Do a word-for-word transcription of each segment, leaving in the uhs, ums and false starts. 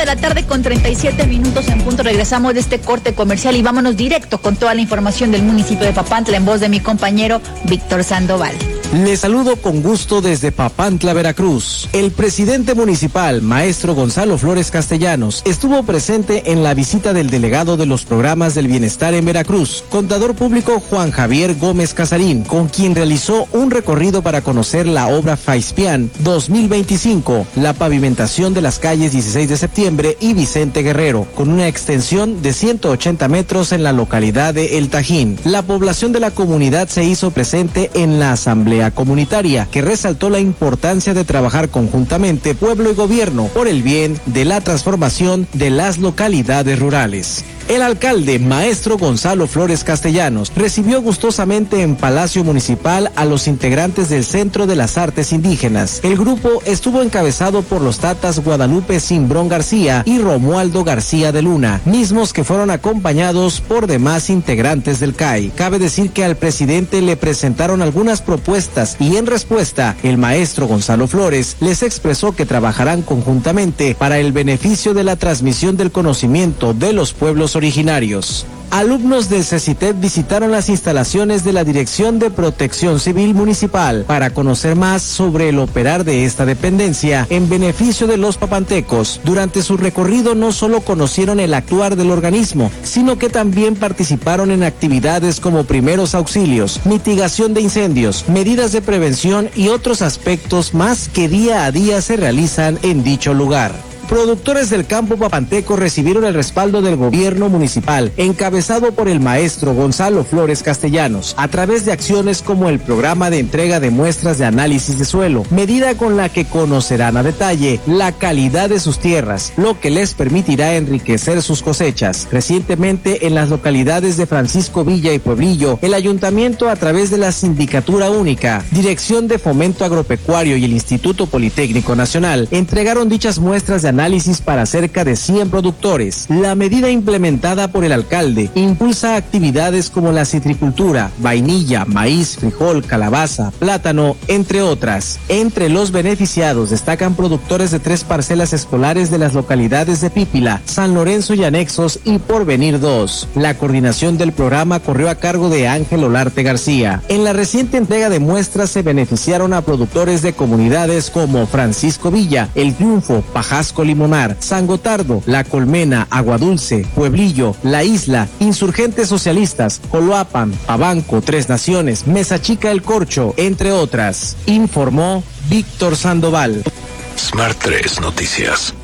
de la tarde con treinta y siete minutos en punto. Regresamos de este corte comercial y vámonos directo con toda la información del municipio de Papantla en voz de mi compañero Víctor Sandoval. Les saludo con gusto desde Papantla, Veracruz. El presidente municipal, maestro Gonzalo Flores Castellanos, estuvo presente en la visita del delegado de los programas del bienestar en Veracruz, contador público Juan Javier Gómez Casarín, con quien realizó un recorrido para conocer la obra FAISPIAN dos mil veinticinco, la pavimentación de las calles dieciséis de septiembre y Vicente Guerrero, con una extensión de ciento ochenta metros en la localidad de El Tajín. La población de la comunidad se hizo presente en la asamblea comunitaria, que resaltó la importancia de trabajar conjuntamente pueblo y gobierno por el bien de la transformación de las localidades rurales. El alcalde, maestro Gonzalo Flores Castellanos, recibió gustosamente en Palacio Municipal a los integrantes del Centro de las Artes Indígenas. El grupo estuvo encabezado por los tatas Guadalupe Cimbrón García y Romualdo García de Luna, mismos que fueron acompañados por demás integrantes del C A I. Cabe decir que al presidente le presentaron algunas propuestas y en respuesta, el maestro Gonzalo Flores les expresó que trabajarán conjuntamente para el beneficio de la transmisión del conocimiento de los pueblos originarios. Alumnos del CECITEP visitaron las instalaciones de la Dirección de Protección Civil Municipal para conocer más sobre el operar de esta dependencia en beneficio de los papantecos. Durante su recorrido no solo conocieron el actuar del organismo, sino que también participaron en actividades como primeros auxilios, mitigación de incendios, medidas de prevención y otros aspectos más que día a día se realizan en dicho lugar. Productores del campo papanteco recibieron el respaldo del gobierno municipal, encabezado por el maestro Gonzalo Flores Castellanos, a través de acciones como el programa de entrega de muestras de análisis de suelo, medida con la que conocerán a detalle la calidad de sus tierras, lo que les permitirá enriquecer sus cosechas. Recientemente, en las localidades de Francisco Villa y Pueblillo, el ayuntamiento, a través de la Sindicatura Única, Dirección de Fomento Agropecuario y el Instituto Politécnico Nacional, entregaron dichas muestras de análisis para cerca de cien productores. La medida implementada por el alcalde impulsa actividades como la citricultura, vainilla, maíz, frijol, calabaza, plátano, entre otras. Entre los beneficiados destacan productores de tres parcelas escolares de las localidades de Pípila, San Lorenzo y anexos y Porvenir dos. La coordinación del programa corrió a cargo de Ángel Olarte García. En la reciente entrega de muestras se beneficiaron a productores de comunidades como Francisco Villa, El Triunfo, Pajasco Limonar, San Gotardo, La Colmena, Aguadulce, Pueblillo, La Isla, Insurgentes Socialistas, Coloapan, Pabanco, Tres Naciones, Mesa Chica El Corcho, entre otras. Informó Víctor Sandoval. Smart tres Noticias.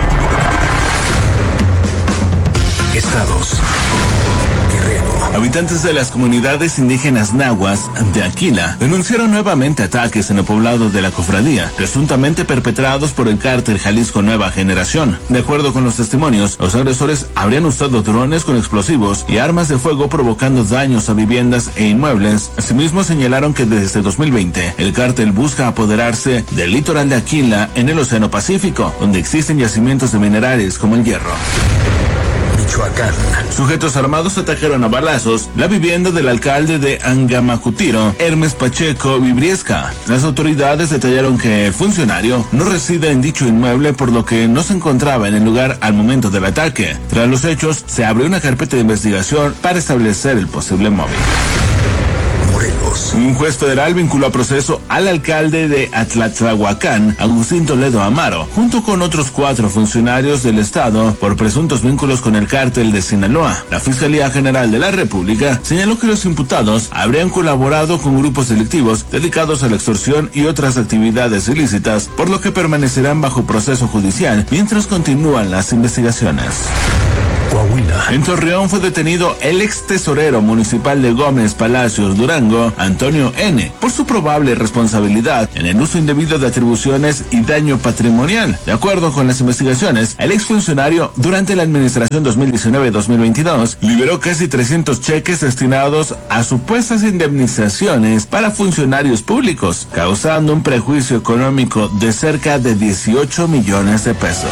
Estados. Habitantes de las comunidades indígenas nahuas de Aquila denunciaron nuevamente ataques en el poblado de la cofradía, presuntamente perpetrados por el cártel Jalisco Nueva Generación. De acuerdo con los testimonios, los agresores habrían usado drones con explosivos y armas de fuego provocando daños a viviendas e inmuebles. Asimismo señalaron que desde dos mil veinte el cártel busca apoderarse del litoral de Aquila en el Océano Pacífico, donde existen yacimientos de minerales como el hierro. Michoacán. Sujetos armados atacaron a balazos la vivienda del alcalde de Angamacutiro, Hermes Pacheco Vibriesca. Las autoridades detallaron que el funcionario no reside en dicho inmueble, por lo que no se encontraba en el lugar al momento del ataque. Tras los hechos, se abrió una carpeta de investigación para establecer el posible móvil. Un juez federal vinculó a proceso al alcalde de Atlatlahuacán, Agustín Toledo Amaro, junto con otros cuatro funcionarios del estado por presuntos vínculos con el cártel de Sinaloa. La Fiscalía General de la República señaló que los imputados habrían colaborado con grupos delictivos dedicados a la extorsión y otras actividades ilícitas, por lo que permanecerán bajo proceso judicial mientras continúan las investigaciones. Coahuila. En Torreón fue detenido el ex tesorero municipal de Gómez Palacios, Durango, Antonio N., por su probable responsabilidad en el uso indebido de atribuciones y daño patrimonial. De acuerdo con las investigaciones, el exfuncionario durante la administración dos mil diecinueve dos mil veintidós liberó casi trescientos cheques destinados a supuestas indemnizaciones para funcionarios públicos, causando un prejuicio económico de cerca de dieciocho millones de pesos.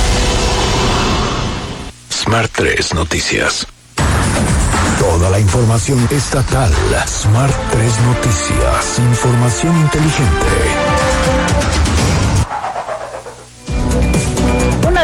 Smart tres Noticias. Toda la información estatal. Smart tres Noticias. Información inteligente.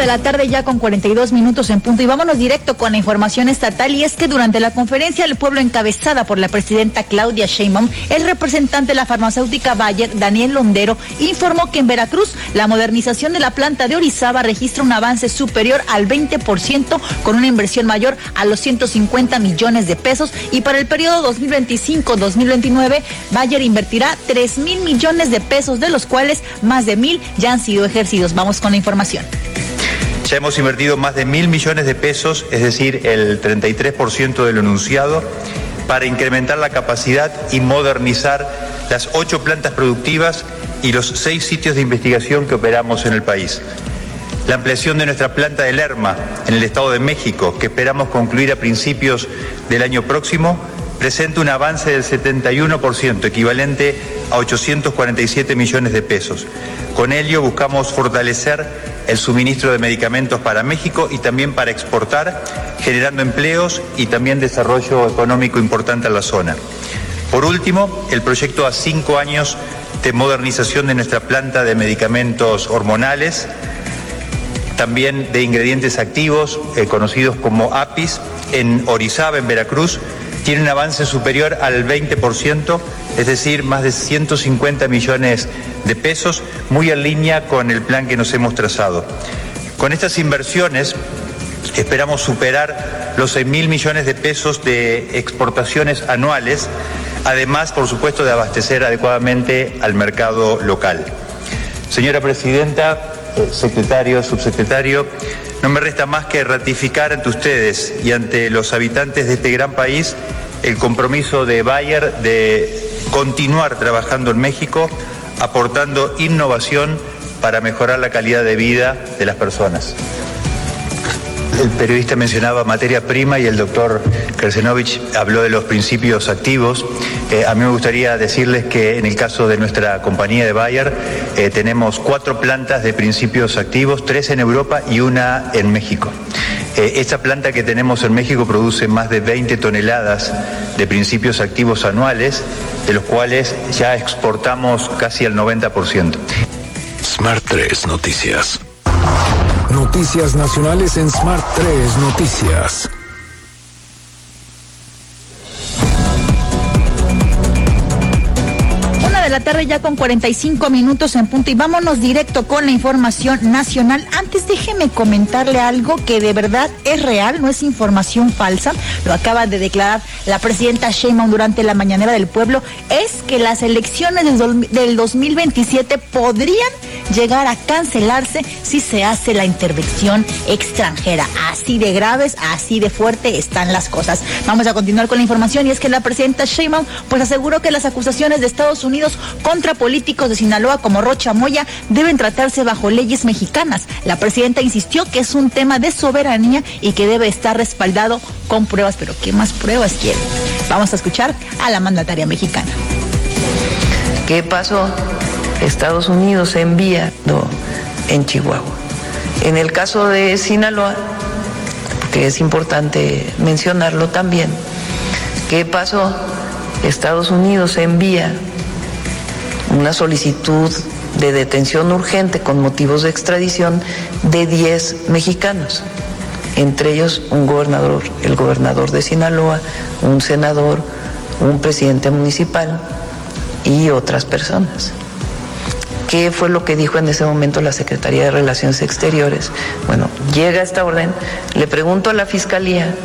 De la tarde ya con cuarenta y dos minutos en punto y vámonos directo con la información estatal y es que durante la conferencia del pueblo encabezada por la presidenta Claudia Sheinbaum, el representante de la farmacéutica Bayer, Daniel Londero, informó que en Veracruz la modernización de la planta de Orizaba registra un avance superior al veinte por ciento con una inversión mayor a los ciento cincuenta millones de pesos y para el periodo dos mil veinticinco dos mil veintinueve Bayer invertirá tres mil millones de pesos, de los cuales más de mil ya han sido ejercidos. Vamos con la información. Ya hemos invertido más de mil millones de pesos, es decir, el treinta y tres por ciento de lo anunciado, para incrementar la capacidad y modernizar las ocho plantas productivas y los seis sitios de investigación que operamos en el país. La ampliación de nuestra planta de Lerma, en el Estado de México, que esperamos concluir a principios del año próximo, presenta un avance del setenta y uno por ciento, equivalente a ochocientos cuarenta y siete millones de pesos. Con ello buscamos fortalecer el suministro de medicamentos para México y también para exportar, generando empleos y también desarrollo económico importante en la zona. Por último, el proyecto a cinco años de modernización de nuestra planta de medicamentos hormonales, también de ingredientes activos, eh, conocidos como A P Is, en Orizaba, en Veracruz, tiene un avance superior al veinte por ciento, es decir, más de ciento cincuenta millones de pesos, muy en línea con el plan que nos hemos trazado. Con estas inversiones esperamos superar los seis mil millones de pesos de exportaciones anuales, además, por supuesto, de abastecer adecuadamente al mercado local. Señora Presidenta, secretario, subsecretario, no me resta más que ratificar ante ustedes y ante los habitantes de este gran país el compromiso de Bayer de continuar trabajando en México, aportando innovación para mejorar la calidad de vida de las personas. El periodista mencionaba materia prima y el doctor Krecenovich habló de los principios activos. Eh, a mí me gustaría decirles que en el caso de nuestra compañía de Bayer eh, tenemos cuatro plantas de principios activos, tres en Europa y una en México. Eh, esta planta que tenemos en México produce más de veinte toneladas de principios activos anuales, de los cuales ya exportamos casi el noventa por ciento. Smart tres Noticias. Noticias nacionales en Smart tres Noticias. De la tarde ya con cuarenta y cinco minutos en punto y vámonos directo con la información nacional. Antes déjeme comentarle algo que de verdad es real, no es información falsa, lo acaba de declarar la presidenta Sheinbaum durante la mañanera del pueblo, es que las elecciones del dos mil veintisiete podrían llegar a cancelarse si se hace la intervención extranjera. Así de graves, así de fuerte están las cosas. Vamos a continuar con la información y es que la presidenta Sheinbaum pues aseguró que las acusaciones de Estados Unidos contra políticos de Sinaloa como Rocha Moya deben tratarse bajo leyes mexicanas. La presidenta insistió que es un tema de soberanía y que debe estar respaldado con pruebas. Pero ¿qué más pruebas quieren? Vamos a escuchar a la mandataria mexicana. ¿Qué pasó? Estados Unidos envía no, en Chihuahua. En el caso de Sinaloa, que es importante mencionarlo también, ¿qué pasó? Estados Unidos envía una solicitud de detención urgente con motivos de extradición de diez mexicanos, entre ellos un gobernador, el gobernador de Sinaloa, un senador, un presidente municipal y otras personas. ¿Qué fue lo que dijo en ese momento la Secretaría de Relaciones Exteriores? Bueno, llega esta orden, le pregunto a la Fiscalía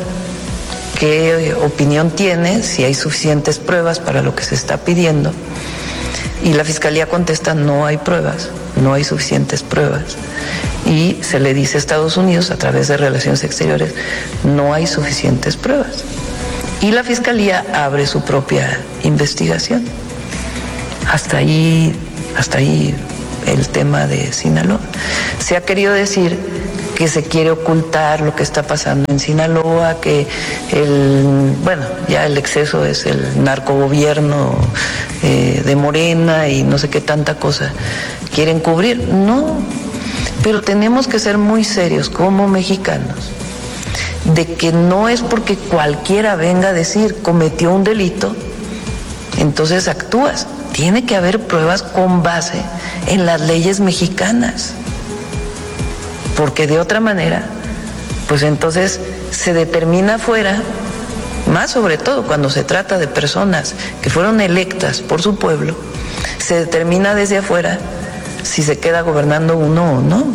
qué opinión tiene, si hay suficientes pruebas para lo que se está pidiendo, y la Fiscalía contesta, no hay pruebas, no hay suficientes pruebas. Y se le dice a Estados Unidos, a través de Relaciones Exteriores, no hay suficientes pruebas. Y la Fiscalía abre su propia investigación. Hasta ahí, hasta ahí el tema de Sinaloa. Se ha querido decir que se quiere ocultar lo que está pasando en Sinaloa, que el, bueno, ya el exceso es el narcogobierno eh, de Morena y no sé qué tanta cosa quieren cubrir. No, pero tenemos que ser muy serios como mexicanos, de que no es porque cualquiera venga a decir cometió un delito, entonces actúas. Tiene que haber pruebas con base en las leyes mexicanas. porque de otra manera, pues entonces se determina afuera, más sobre todo cuando se trata de personas que fueron electas por su pueblo, se determina desde afuera si se queda gobernando uno o no.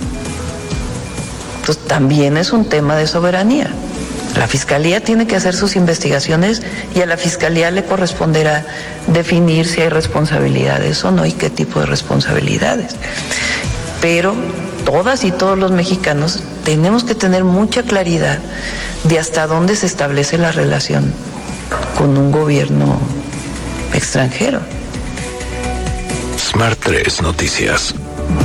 Entonces también es un tema de soberanía. La Fiscalía tiene que hacer sus investigaciones y a la Fiscalía le corresponderá definir si hay responsabilidades o no y qué tipo de responsabilidades. Pero todas y todos los mexicanos tenemos que tener mucha claridad de hasta dónde se establece la relación con un gobierno extranjero. Smart tres Noticias.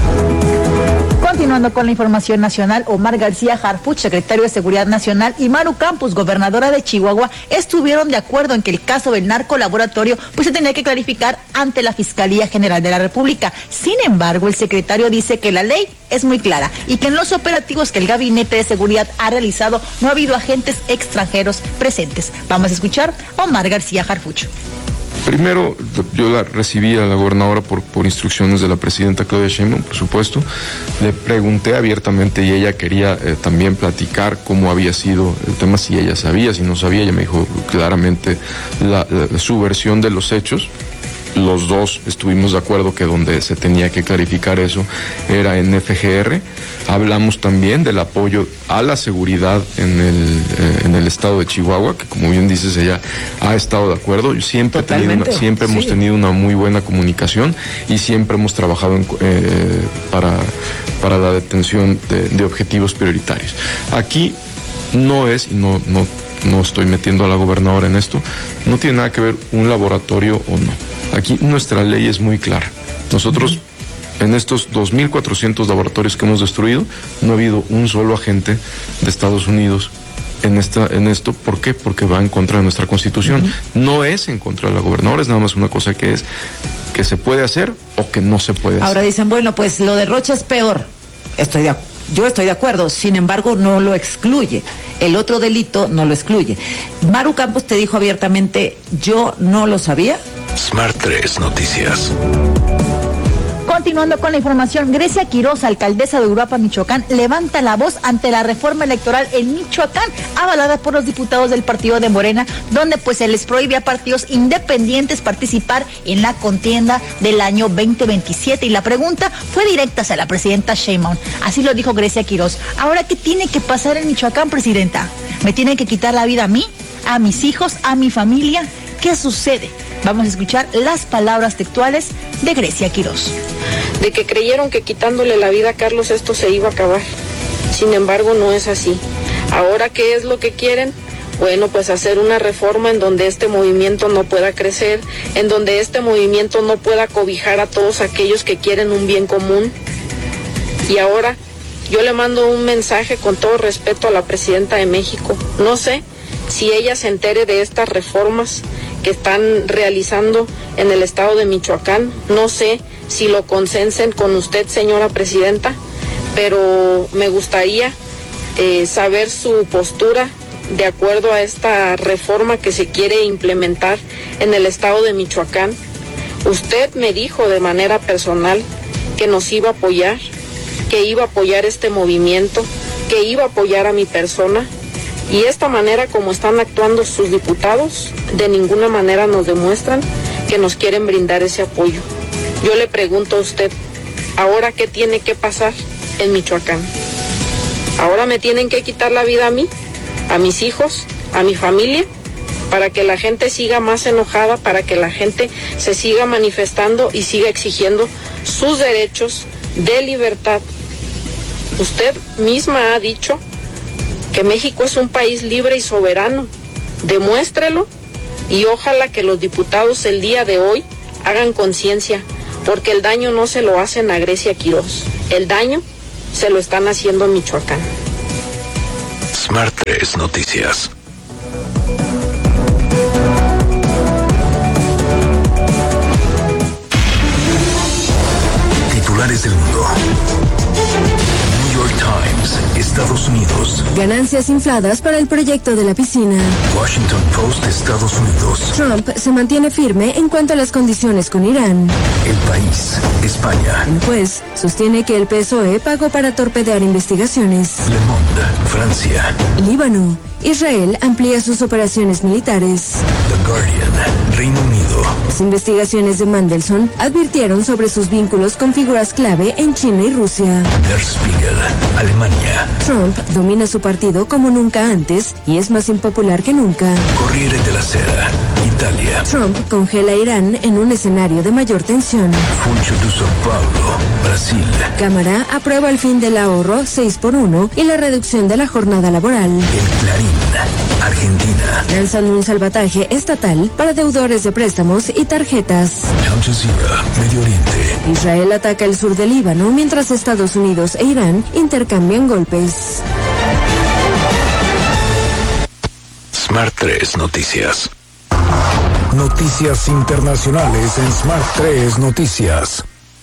Continuando con la información nacional, Omar García Harfuch, secretario de Seguridad Nacional, y Maru Campos, gobernadora de Chihuahua, estuvieron de acuerdo en que el caso del narcolaboratorio pues se tenía que clarificar ante la Fiscalía General de la República. Sin embargo, el secretario dice que la ley es muy clara y que en los operativos que el Gabinete de Seguridad ha realizado no ha habido agentes extranjeros presentes. Vamos a escuchar a Omar García Harfuch. Primero, yo la recibí a la gobernadora por, por instrucciones de la presidenta Claudia Sheinbaum, por supuesto. Le pregunté abiertamente y ella quería eh, también platicar cómo había sido el tema, si ella sabía, si no sabía. Ella me dijo claramente la, la, su versión de los hechos. Los dos estuvimos de acuerdo que donde se tenía que clarificar eso era en F G R. Hablamos también del apoyo a la seguridad en el, eh, en el estado de Chihuahua, que como bien dices, ella ha estado de acuerdo. Yo siempre, he tenido una, siempre sí. hemos tenido una muy buena comunicación y siempre hemos trabajado en, eh, para, para la detención de, de objetivos prioritarios. Aquí no es, y no, no, no estoy metiendo a la gobernadora en esto, no tiene nada que ver un laboratorio o no. Aquí nuestra ley es muy clara. Nosotros, en estos dos mil cuatrocientos laboratorios que hemos destruido, no ha habido un solo agente de Estados Unidos en esta, en esto. ¿Por qué? Porque va en contra de nuestra Constitución. Uh-huh. No es en contra de la gobernadora, es nada más una cosa que es que se puede hacer o que no se puede hacer. Ahora dicen, bueno, pues lo de Rocha es peor. Estoy de acuerdo. Yo estoy de acuerdo, sin embargo, no lo excluye. El otro delito no lo excluye. Maru Campos te dijo abiertamente, yo no lo sabía. Smart tres Noticias. Continuando con la información, Grecia Quiroz, alcaldesa de Uruapan, Michoacán, levanta la voz ante la reforma electoral en Michoacán, avalada por los diputados del partido de Morena, donde pues se les prohíbe a partidos independientes participar en la contienda del año veinte veintisiete. Y la pregunta fue directa hacia la presidenta Sheinbaum. Así lo dijo Grecia Quiroz. Ahora, ¿qué tiene que pasar en Michoacán, presidenta? ¿Me tienen que quitar la vida a mí, a mis hijos, a mi familia? ¿Qué sucede? Vamos a escuchar las palabras textuales de Grecia Quiroz. De que creyeron que quitándole la vida a Carlos esto se iba a acabar. Sin embargo, no es así. Ahora, ¿qué es lo que quieren? Bueno, pues hacer una reforma en donde este movimiento no pueda crecer, en donde este movimiento no pueda cobijar a todos aquellos que quieren un bien común. Y ahora, yo le mando un mensaje con todo respeto a la presidenta de México. No sé si ella se entere de estas reformas que están realizando en el estado de Michoacán. No sé si lo consensen con usted, señora presidenta, pero me gustaría eh, saber su postura de acuerdo a esta reforma que se quiere implementar en el estado de Michoacán. Usted me dijo de manera personal que nos iba a apoyar, que iba a apoyar este movimiento, que iba a apoyar a mi persona. Y esta manera como están actuando sus diputados, de ninguna manera nos demuestran que nos quieren brindar ese apoyo. Yo le pregunto a usted, ¿ahora qué tiene que pasar en Michoacán? ¿Ahora me tienen que quitar la vida a mí, a mis hijos, a mi familia, para que la gente siga más enojada, para que la gente se siga manifestando y siga exigiendo sus derechos de libertad? Usted misma ha dicho que México es un país libre y soberano. Demuéstrelo y ojalá que los diputados el día de hoy hagan conciencia, porque el daño no se lo hacen a Grecia Quiroz, el daño se lo están haciendo a Michoacán. Smart tres Noticias. Titulares del mundo. New York Times, Estados Unidos. Ganancias infladas para el proyecto de la piscina. Washington Post, Estados Unidos. Trump se mantiene firme en cuanto a las condiciones con Irán. El País, España. Un juez sostiene que el P S O E pagó para torpedear investigaciones. Le Monde, Francia. Líbano. Israel amplía sus operaciones militares. The Guardian, Reino Unido. Las investigaciones de Mandelson advirtieron sobre sus vínculos con figuras clave en China y Rusia. Der Spiegel, Alemania. Trump domina su partido como nunca antes y es más impopular que nunca. Corriere della Sera, Italia. Trump congela a Irán en un escenario de mayor tensión. Funcho de São Paulo, Brasil. Cámara aprueba el fin del ahorro seis por uno y la reducción de la jornada laboral. El Clarín, Argentina. Lanzan un salvataje estatal para deudores de préstamos y tarjetas. Al Jazeera, Medio Oriente. Israel ataca el sur del Líbano mientras Estados Unidos e Irán intercambian golpes. Smart tres Noticias. Noticias internacionales en Smart tres Noticias.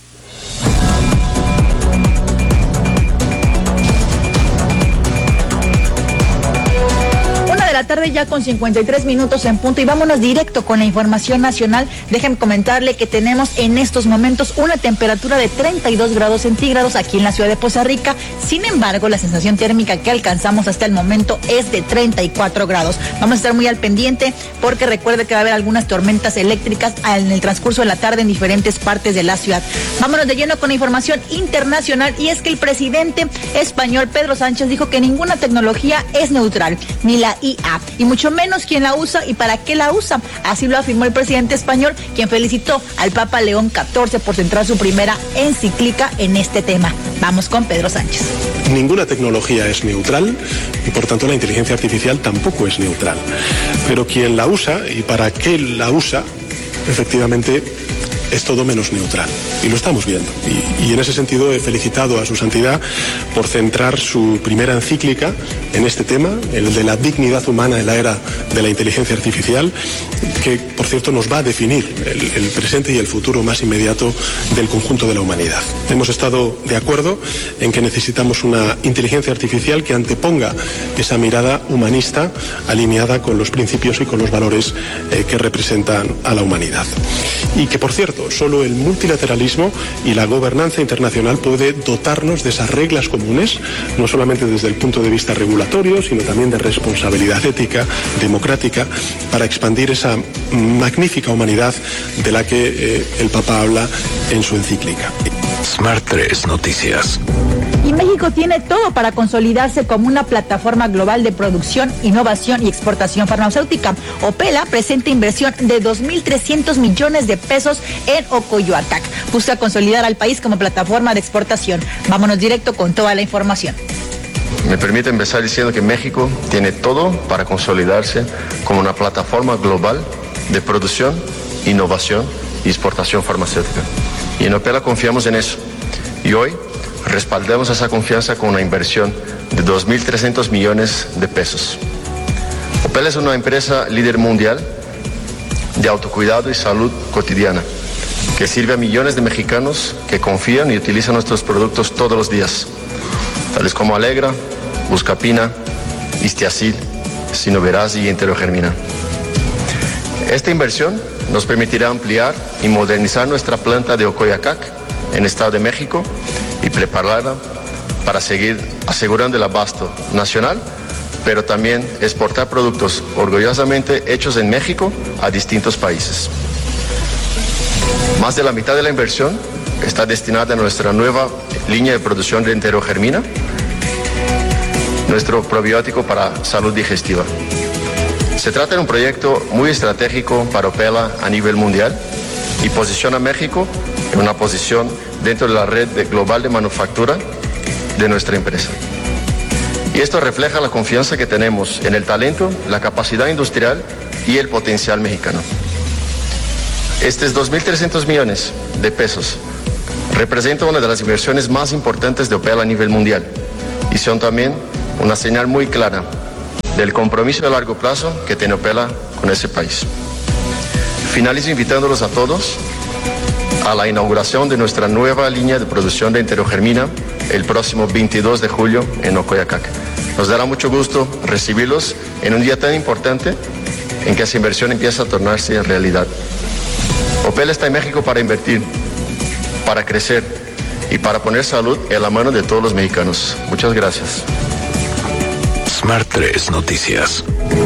La tarde ya con cincuenta y tres minutos en punto y vámonos directo con la información nacional. Déjenme comentarle que tenemos en estos momentos una temperatura de treinta y dos grados centígrados aquí en la ciudad de Poza Rica. Sin embargo, la sensación térmica que alcanzamos hasta el momento es de treinta y cuatro grados. Vamos a estar muy al pendiente porque recuerde que va a haber algunas tormentas eléctricas en el transcurso de la tarde en diferentes partes de la ciudad. Vámonos de lleno con la información internacional y es que el presidente español Pedro Sánchez dijo que ninguna tecnología es neutral, ni la I A, y mucho menos quién la usa y para qué la usa. Así lo afirmó el presidente español, quien felicitó al Papa León catorce por centrar su primera encíclica en este tema. Vamos con Pedro Sánchez. Ninguna tecnología es neutral y por tanto la inteligencia artificial tampoco es neutral. Pero quien la usa y para qué la usa, efectivamente es todo menos neutral. Y lo estamos viendo. Y, y en ese sentido he felicitado a su santidad por centrar su primera encíclica en este tema, el de la dignidad humana en la era de la inteligencia artificial, que por cierto nos va a definir el, el presente y el futuro más inmediato del conjunto de la humanidad. Hemos estado de acuerdo en que necesitamos una inteligencia artificial que anteponga esa mirada humanista alineada con los principios y con los valores eh, que representan a la humanidad. Y que por cierto, solo el multilateralismo y la gobernanza internacional puede dotarnos de esas reglas comunes, no solamente desde el punto de vista regulatorio, sino también de responsabilidad ética, democrática, para expandir esa magnífica humanidad de la que eh, el Papa habla en su encíclica. Smart tres Noticias. Y México tiene todo para consolidarse como una plataforma global de producción, innovación y exportación farmacéutica. Opela presenta inversión de dos mil trescientos millones de pesos en Ocoyoacac. Busca consolidar al país como plataforma de exportación. Vámonos directo con toda la información. Me permite empezar diciendo que México tiene todo para consolidarse como una plataforma global de producción, innovación y exportación farmacéutica. Y en Opela confiamos en eso. Y hoy respaldamos esa confianza con una inversión de dos mil trescientos millones de pesos. Opela es una empresa líder mundial de autocuidado y salud cotidiana, que sirve a millones de mexicanos que confían y utilizan nuestros productos todos los días, tales como Alegra, Buscapina, Istiazil, Sinoveraz y Enterogermina. Esta inversión nos permitirá ampliar y modernizar nuestra planta de Ocoyoacac, en Estado de México, y prepararla para seguir asegurando el abasto nacional, pero también exportar productos orgullosamente hechos en México a distintos países. Más de la mitad de la inversión está destinada a nuestra nueva línea de producción de Enterogermina, nuestro probiótico para salud digestiva. Se trata de un proyecto muy estratégico para Opela a nivel mundial y posiciona a México en una posición dentro de la red de global de manufactura de nuestra empresa. Y esto refleja la confianza que tenemos en el talento, la capacidad industrial y el potencial mexicano. Estos dos mil trescientos millones de pesos representan una de las inversiones más importantes de Opela a nivel mundial y son también una señal muy clara del compromiso de largo plazo que tiene Opela con ese país. Finalizo invitándolos a todos a la inauguración de nuestra nueva línea de producción de Enterogermina el próximo veintidós de julio en Ocoyoacac. Nos dará mucho gusto recibirlos en un día tan importante en que esa inversión empieza a tornarse realidad. Opel está en México para invertir, para crecer y para poner salud en la mano de todos los mexicanos. Muchas gracias. Smart tres Noticias.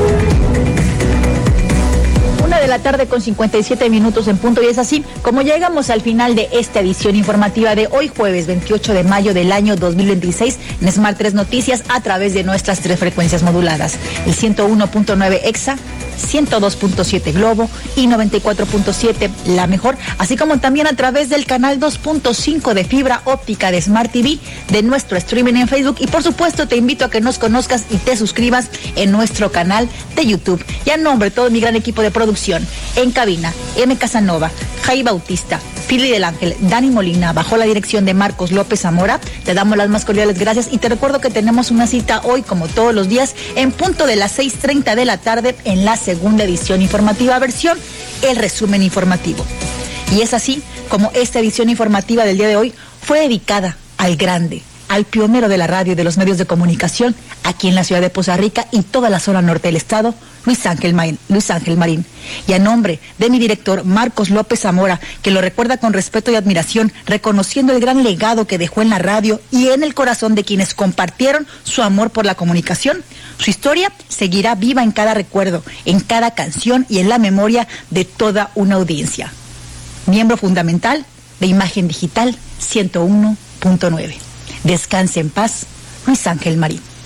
Una de la tarde con cincuenta y siete minutos en punto, y es así como llegamos al final de esta edición informativa de hoy jueves veintiocho de mayo del año dos mil veintiséis en Smart tres Noticias a través de nuestras tres frecuencias moduladas, el ciento uno punto nueve Exa, ciento dos punto siete Globo y noventa y cuatro punto siete La Mejor, así como también a través del canal dos punto cinco de fibra óptica de Smart T V, de nuestro streaming en Facebook, y por supuesto te invito a que nos conozcas y te suscribas en nuestro canal de YouTube. Y a nombre de todo mi gran equipo de producción, en cabina, M. Casanova, Jai Bautista, Pili del Ángel, Dani Molina, bajo la dirección de Marcos López Zamora, te damos las más cordiales gracias y te recuerdo que tenemos una cita hoy, como todos los días, en punto de las seis treinta de la tarde en la segunda edición informativa, versión el resumen informativo. Y es así como esta edición informativa del día de hoy fue dedicada al grande, al pionero de la radio y de los medios de comunicación aquí en la ciudad de Poza Rica y toda la zona norte del estado, Luis Ángel Marín, Luis Ángel Marín. Y a nombre de mi director Marcos López Zamora, que lo recuerda con respeto y admiración, reconociendo el gran legado que dejó en la radio y en el corazón de quienes compartieron su amor por la comunicación, su historia seguirá viva en cada recuerdo, en cada canción y en la memoria de toda una audiencia. Miembro fundamental de Imagen Digital ciento uno punto nueve. Descanse en paz, Luis Ángel Marín.